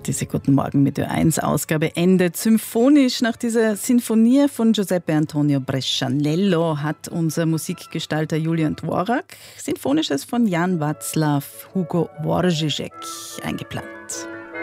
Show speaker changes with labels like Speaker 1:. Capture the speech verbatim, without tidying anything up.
Speaker 1: Diese Guten Morgen mit Ö eins Ausgabe endet symphonisch. Nach dieser Sinfonie von Giuseppe Antonio Brescianello hat unser Musikgestalter Julian Dvorak Sinfonisches von Jan Václav Hugo Dvořák eingeplant.